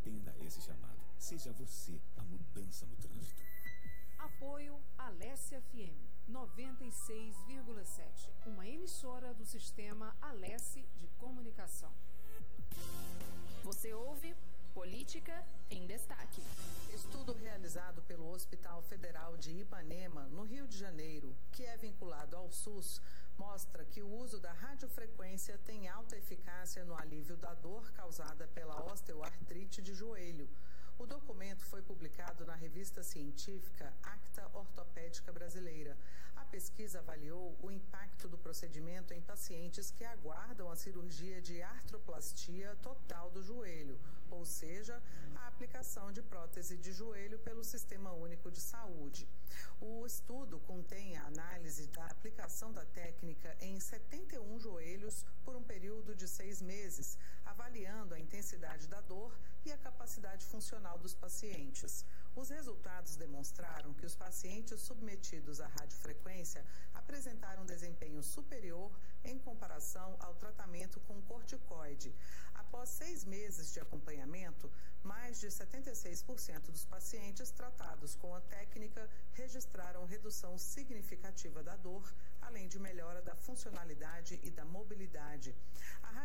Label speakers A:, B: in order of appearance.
A: Atenda esse chamado. Seja você a mudança no trânsito.
B: Apoio Alesse FM 96,7, uma emissora do sistema Alesse de comunicação.
C: Você ouve Política em Destaque.
D: Estudo realizado pelo Hospital Federal de Ipanema, no Rio de Janeiro, que é vinculado ao SUS, mostra que o uso da radiofrequência tem alta eficácia no alívio da dor causada pela osteoartrite de joelho. O documento foi publicado na revista científica Acta Ortopédica Brasileira. A pesquisa avaliou o impacto do procedimento em pacientes que aguardam a cirurgia de artroplastia total do joelho, ou seja, a aplicação de prótese de joelho pelo Sistema Único de Saúde. O estudo contém a análise da aplicação da técnica em 71 joelhos por um período de 6 meses, avaliando a intensidade da dor e a capacidade funcional dos pacientes. Os resultados demonstraram que os pacientes submetidos à radiofrequência apresentaram desempenho superior em comparação ao tratamento com corticoide. Após 6 meses de acompanhamento, mais de 76% dos pacientes tratados com a técnica registraram redução significativa da dor, além de melhora da funcionalidade e da mobilidade.